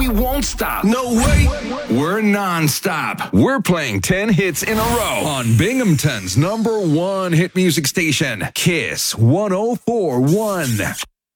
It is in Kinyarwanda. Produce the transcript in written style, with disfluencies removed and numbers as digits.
we won't stop. No way. We're non-stop. We're playing 10 hits in a row on Binghamton's #1 hit music station, Kiss 104.1.